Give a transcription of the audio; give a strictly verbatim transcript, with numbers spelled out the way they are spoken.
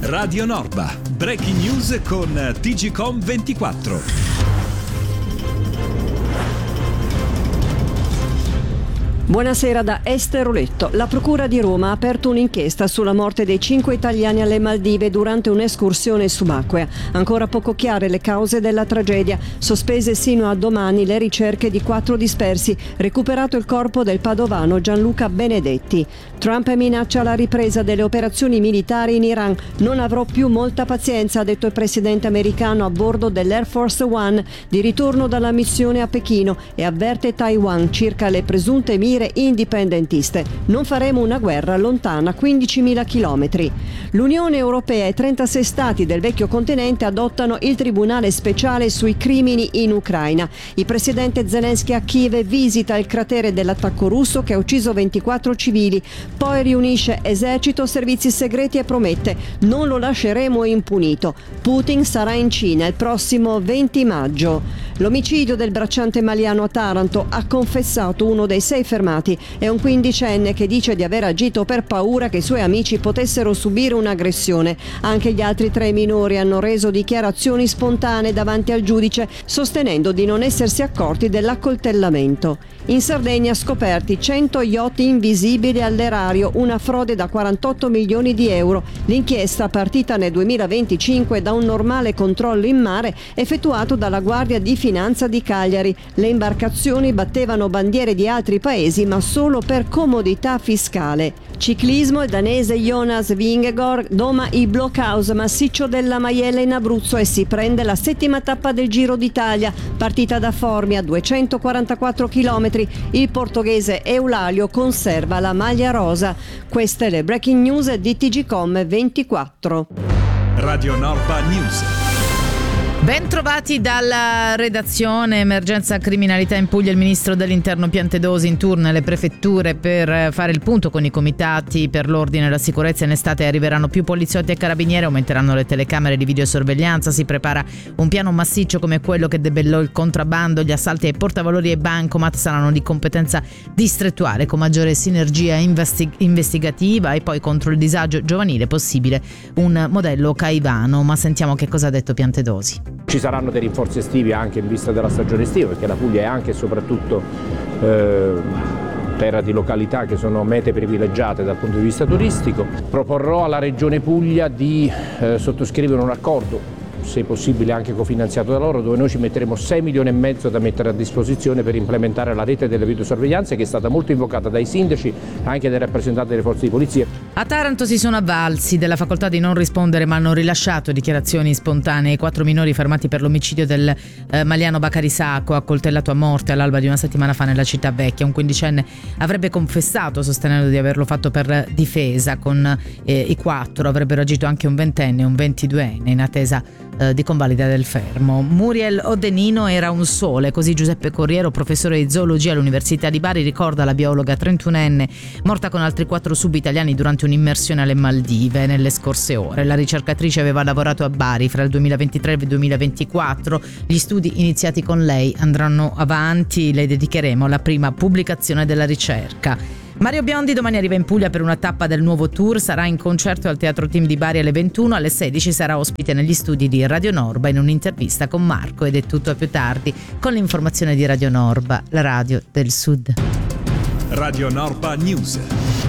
Radio Norba, breaking news con T G Com ventiquattro. Buonasera da Esther Oletto. La Procura di Roma ha aperto un'inchiesta sulla morte dei cinque italiani alle Maldive durante un'escursione subacquea. Ancora poco chiare le cause della tragedia. Sospese sino a domani le ricerche di quattro dispersi. Recuperato il corpo del padovano Gianluca Benedetti. Trump minaccia la ripresa delle operazioni militari in Iran. Non avrò più molta pazienza, ha detto il presidente americano a bordo dell'Air Force One di ritorno dalla missione a Pechino, e avverte Taiwan circa le presunte mire indipendentiste. Non faremo una guerra lontana quindicimila chilometri. L'Unione Europea e trentasei stati del vecchio continente adottano il Tribunale speciale sui crimini in Ucraina. Il presidente Zelensky a Kiev visita il cratere dell'attacco russo che ha ucciso ventiquattro civili, poi riunisce esercito, servizi segreti e promette: non lo lasceremo impunito. Putin sarà in Cina il prossimo venti maggio. L'omicidio del bracciante maliano a Taranto ha confessato uno dei sei fermati. È un quindicenne che dice di aver agito per paura che i suoi amici potessero subire un'aggressione. Anche gli altri tre minori hanno reso dichiarazioni spontanee davanti al giudice, sostenendo di non essersi accorti dell'accoltellamento. In Sardegna scoperti cento yacht invisibili all'erario, una frode da quarantotto milioni di euro. L'inchiesta, partita nel duemilaventicinque da un normale controllo in mare effettuato dalla Guardia di Finanza di Cagliari. Le imbarcazioni battevano bandiere di altri paesi, ma solo per comodità fiscale. Ciclismo, il danese Jonas Vingegaard doma il blockhouse massiccio della Maiella in Abruzzo e si prende la settima tappa del Giro d'Italia. Partita da Formia, duecentoquarantaquattro chilometri. Il portoghese Eulalio conserva la maglia rosa. Queste le breaking news di T G Com ventiquattro. Radio Norba News. Ben trovati dalla redazione. Emergenza criminalità in Puglia. Il ministro dell'Interno Piantedosi in tour nelle prefetture per fare il punto con i comitati per l'ordine e la sicurezza. In estate arriveranno più poliziotti e carabinieri, aumenteranno le telecamere di videosorveglianza. Si prepara un piano massiccio come quello che debellò il contrabbando. Gli assalti ai portavalori e bancomat saranno di competenza distrettuale, con maggiore sinergia investi- investigativa, e poi contro il disagio giovanile possibile un modello Caivano. Ma sentiamo che cosa ha detto Piantedosi. Ci saranno dei rinforzi estivi anche in vista della stagione estiva, perché la Puglia è anche e soprattutto eh, terra di località che sono mete privilegiate dal punto di vista turistico. Proporrò alla Regione Puglia di eh, sottoscrivere un accordo, se possibile anche cofinanziato da loro, dove noi ci metteremo sei milioni e mezzo da mettere a disposizione per implementare la rete delle videosorveglianze, che è stata molto invocata dai sindaci e anche dai rappresentanti delle forze di polizia. A Taranto si sono avvalsi della facoltà di non rispondere, ma hanno rilasciato dichiarazioni spontanee. I quattro minori fermati per l'omicidio del eh, maliano Bacarisacco, accoltellato a morte all'alba di una settimana fa nella città vecchia. Un quindicenne avrebbe confessato, sostenendo di averlo fatto per difesa. Con eh, i quattro avrebbero agito anche un ventenne e un ventiduenne, in attesa eh, di convalida del fermo. Muriel Odenino era un sole, così Giuseppe Corriero, professore di zoologia all'Università di Bari, ricorda la biologa trentunenne morta con altri quattro sub-italiani durante un'immersione alle Maldive nelle scorse ore. La ricercatrice aveva lavorato a Bari fra il duemilaventitré e il duemilaventiquattro. Gli studi iniziati con lei andranno avanti, le dedicheremo la prima pubblicazione della ricerca. Mario Biondi domani arriva in Puglia per una tappa del nuovo tour, sarà in concerto al Teatro Team di Bari alle ventuno, alle sedici sarà ospite negli studi di Radio Norba in un'intervista con Marco, ed è tutto a più tardi con l'informazione di Radio Norba, la radio del Sud. Radio Norba News.